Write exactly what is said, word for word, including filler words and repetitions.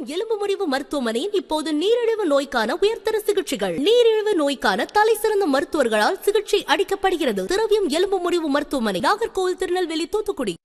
எலும்பு முறிவு மருத்துவமனையில் இப்போது நீரிழிவு நோய்க்கான உயர்தர சிகிச்சைகள். நீரிழிவு நோய்க்கான தலை சிறந்த மருத்துவர்களால் சிகிச்சை அளிக்கப்படுகிறது. திரவியம் எலும்பு முறிவு மருத்துவமனை, நாகர்கோவில், திருநெல்வேலி, தூத்துக்குடி.